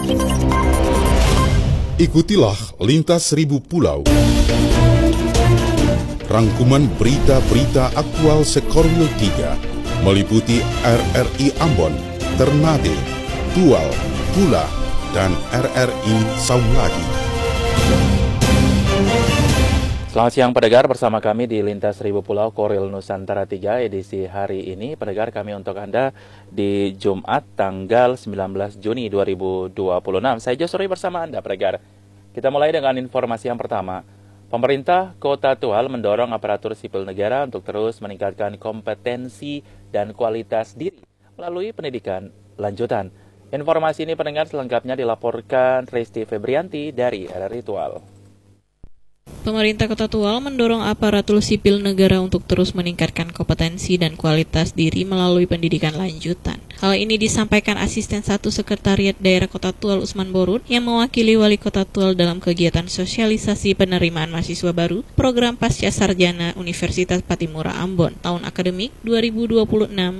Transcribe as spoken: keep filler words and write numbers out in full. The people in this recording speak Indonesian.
Ikutilah Lintas Seribu Pulau. Rangkuman berita-berita aktual Sekorwil tiga meliputi R R I Ambon, Ternate, Tual, Pula, dan R R I Saulagi. Selamat siang pendengar, bersama kami di Lintas Seribu Pulau Korwil Nusantara tiga edisi hari ini. Pendengar, kami untuk Anda di Jumat tanggal sembilan belas Juni dua ribu dua puluh enam. Saya Josuri bersama Anda pendengar. Kita mulai dengan informasi yang pertama. Pemerintah Kota Tual mendorong aparatur sipil negara untuk terus meningkatkan kompetensi dan kualitas diri melalui pendidikan lanjutan. Informasi ini pendengar selengkapnya dilaporkan Risti Febrianti dari R R I Tual. Pemerintah Kota Tual mendorong aparatur sipil negara untuk terus meningkatkan kompetensi dan kualitas diri melalui pendidikan lanjutan. Hal ini disampaikan Asisten satu Sekretariat Daerah Kota Tual Usman Borun yang mewakili Wali Kota Tual dalam kegiatan sosialisasi penerimaan mahasiswa baru program Pasca Sarjana Universitas Patimura Ambon tahun akademik dua ribu dua puluh enam